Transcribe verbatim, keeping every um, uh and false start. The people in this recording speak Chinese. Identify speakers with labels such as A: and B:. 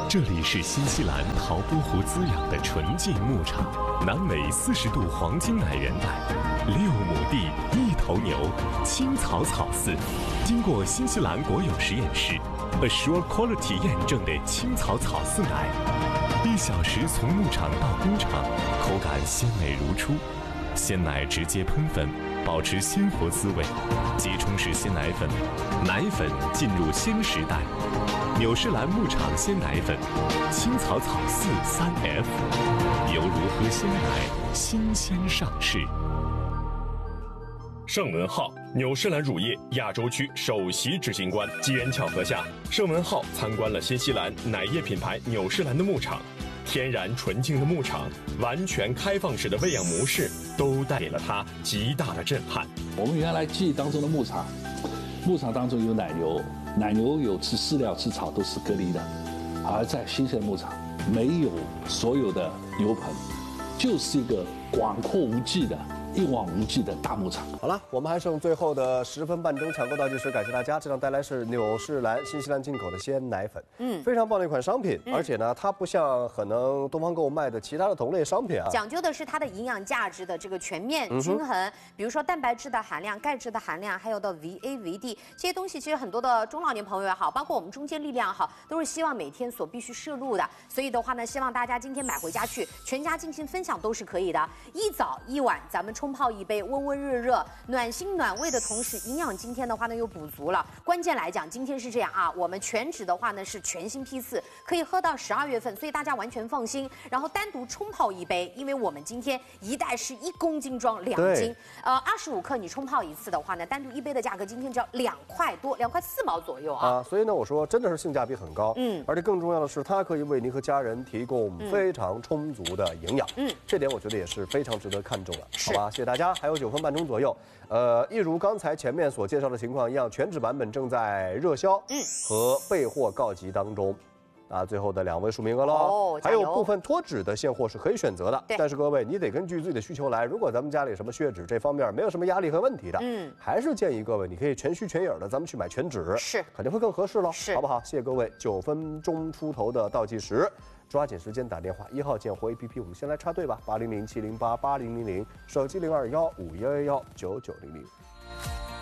A: 这里是新西兰陶波湖滋养的纯净牧场，南美四十度黄金奶源带，六亩地一头牛，青草草饲，经过新西兰国有实验室 Assure Quality 验证的青草草饲奶，一小时从牧场到工厂，口感鲜美如初，鲜奶直接喷粉，保持鲜活滋味，即冲式鲜奶粉，奶粉进入新时代。纽仕兰牧场鲜奶粉，青草草饲三 F， 犹如喝鲜奶，新鲜上市。
B: 盛文浩，纽仕兰乳业亚洲区首席执行官。机缘巧合下，盛文浩参观了新西兰奶业品牌纽仕兰的牧场。天然纯净的牧场，完全开放式的喂养模式，都带给了他极大的震撼。
C: 我们原来记忆当中的牧场，牧场当中有奶牛，奶牛有吃饲料、吃草都是隔离的，而在新西兰牧场没有所有的牛棚，就是一个广阔无际的。一望无际的大牧场。
D: 好了，我们还剩最后的十分半钟抢购倒计时，感谢大家。这张带来是纽仕兰新西兰进口的鲜奶粉，嗯，非常棒的一款商品，嗯、而且呢，它不像可能东方购卖的其他的同类商品啊，
E: 讲究的是它的营养价值的这个全面均衡，嗯、比如说蛋白质的含量、钙质的含量，还有的 V A V D 这些东西，其实很多的中老年朋友也好，包括我们中坚力量也好，都是希望每天所必须摄入的。所以的话呢，希望大家今天买回家去，全家进行分享都是可以的。一早一晚，咱们冲泡一杯，温温热热，暖心暖胃的同时，营养今天的话呢又补足了。关键来讲，今天是这样啊，我们全脂的话呢是全新批次，可以喝到十二月份，所以大家完全放心。然后单独冲泡一杯，因为我们今天一袋是一公斤装两斤，呃，二十五克你冲泡一次的话呢，单独一杯的价格今天只要两块多，两块四毛左右啊。
D: 啊，所以呢，我说真的是性价比很高，嗯，而且更重要的是，它可以为您和家人提供非常充足的营养，嗯，这点我觉得也是非常值得看重的，好吧？谢谢大家。还有九分半钟左右，呃，一如刚才前面所介绍的情况一样，全脂版本正在热销，嗯，和备货告急当中。啊，最后的两位数名额喽，哦，还有部分脱脂的现货是可以选择的，但是各位你得根据自己的需求来。如果咱们家里什么血脂这方面没有什么压力和问题的，嗯，还是建议各位你可以全虚全影的，咱们去买全脂，是肯定会更合适喽，是好不好？谢谢各位，九分钟出头的倒计时。抓紧时间打电话，一号键或 A P P， 我们先来插队吧，八零零七零八八零零零，手机零二幺五幺幺幺九九零零。